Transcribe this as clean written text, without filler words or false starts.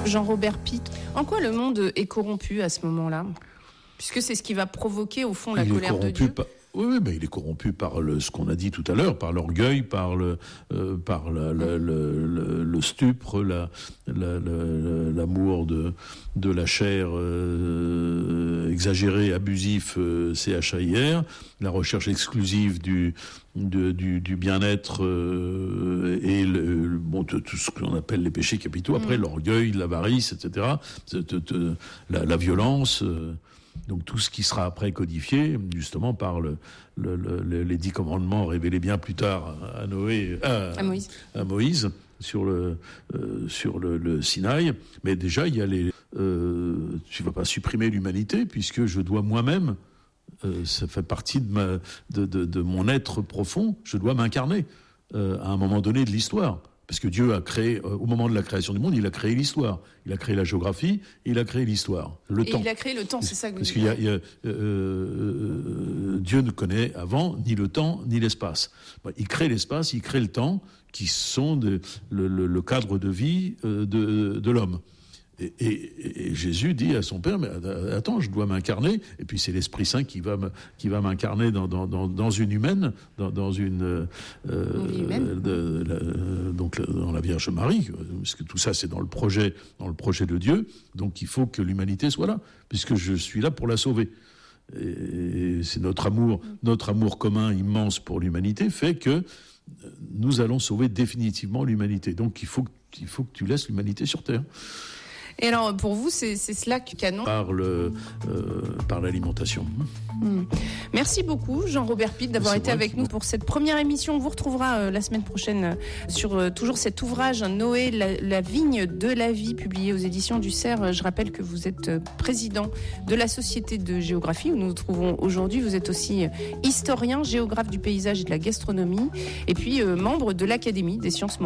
Jean-Robert Pic, en quoi le monde est corrompu à ce moment-là ? Puisque c'est ce qui va provoquer, au fond, la colère de Dieu. Oui, mais il est corrompu par ce qu'on a dit tout à l'heure, par l'orgueil, par le stupre, l'amour de la chair exagéré, abusif, CHAIR, la recherche exclusive du bien-être et tout ce qu'on appelle les péchés capitaux. Après, l'orgueil, l'avarice, etc., la violence. Donc tout ce qui sera après codifié, justement par les 10 commandements révélés bien plus tard à Moïse sur le Sinaï. Mais déjà, il y a tu vas pas supprimer l'humanité puisque je dois moi-même, ça fait partie de mon être profond, je dois m'incarner à un moment donné de l'histoire. Parce que Dieu a créé, au moment de la création du monde, il a créé l'histoire. Il a créé la géographie, et il a créé l'histoire. Le temps. Il a créé le temps, c'est ça que vous dites. Parce qu'il Dieu ne connaît avant ni le temps, ni l'espace. Il crée l'espace, il crée le temps, qui sont le cadre de vie de l'homme. Et Jésus dit à son Père, mais attends, je dois m'incarner. Et puis c'est l'Esprit Saint qui va m'incarner dans une humaine, dans une donc dans la Vierge Marie, parce que tout ça c'est dans le projet de Dieu. Donc il faut que l'humanité soit là, puisque je suis là pour la sauver. Et c'est notre amour commun immense pour l'humanité fait que nous allons sauver définitivement l'humanité. Donc il faut que tu laisses l'humanité sur terre. Et alors, pour vous, c'est cela que Canon... Par l'alimentation. Merci beaucoup, Jean-Robert Pic, d'avoir été avec nous pour cette première émission. On vous retrouvera la semaine prochaine sur toujours cet ouvrage, Noé, la vigne de la vie, publié aux éditions du Cerf. Je rappelle que vous êtes président de la Société de géographie, où nous nous trouvons aujourd'hui. Vous êtes aussi historien, géographe du paysage et de la gastronomie, et puis membre de l'Académie des sciences morales.